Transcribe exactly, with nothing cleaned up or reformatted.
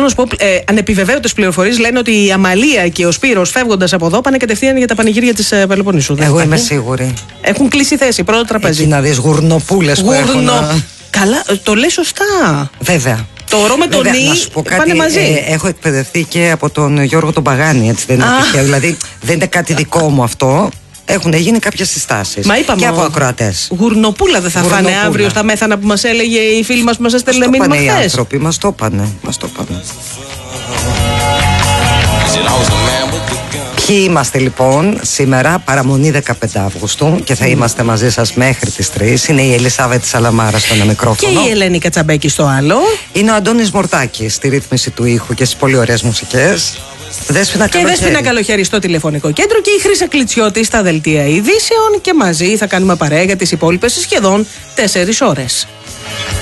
να σου πω, ε, ανεπιβεβαίωτες πληροφορίες λένε ότι η Αμαλία και ο Σπύρος φεύγοντας από εδώ πάνε κατευθείαν για τα πανηγύρια της ε, Πελοποννήσου. Εγώ είμαι σίγουρη. Έχουν κλείσει θέση, πρώτο τραπέζι. Εκεί να δεις γουρνοπούλες που έχουν. Καλά, το λες σωστά. Βέβαια. Το ρο με τον Νι πάνε μαζί. Ε, έχω εκπαιδευτεί και από τον Γιώργο τον Παγάνη, έτσι δεν είναι τυχαίο. Δηλαδή δεν είναι κάτι δικό μου αυτό. Έχουν γίνει κάποιες συστάσεις. Και από ακροατές. Γουρνοπούλα δεν θα φάνε αύριο στα μέθανα που μας έλεγε η φίλη μας που μας έστελνε μήνυμα χθες. Οι άνθρωποι μας το είπανε. Μας το είπανε. Ποιοι είμαστε λοιπόν σήμερα, παραμονή δεκαπέντε Αυγούστου, και θα είμαστε μαζί σας μέχρι τις τρεις. Είναι η Ελισάβετ Σαλαμάρα στο ένα μικρόφωνο. Και η Ελένη Κατσαμπέκη στο άλλο. Είναι ο Αντώνης Μορτάκης στη ρύθμιση του ήχου και στις πολύ ωραίες μουσικές. Δέσποινα και Δέσποινα Καλοχέρη στο τηλεφωνικό κέντρο και η Χρύσα Κλιτσιώτη στα δελτία ειδήσεων. Και μαζί θα κάνουμε παρέα για τις υπόλοιπες σχεδόν τέσσερις ώρες.